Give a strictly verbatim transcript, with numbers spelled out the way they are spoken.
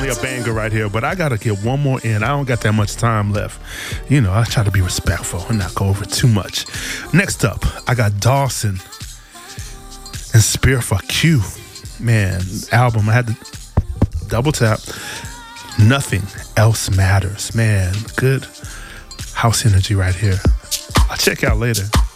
definitely a banger right here, but I gotta get one more in. I don't got that much time left. You know, I try to be respectful and not go over too much. Next up, I got Dawson and Spirit for Q. Man, album, I had to double tap. Nothing Else Matters. Man, good house energy right here. I'll check out later.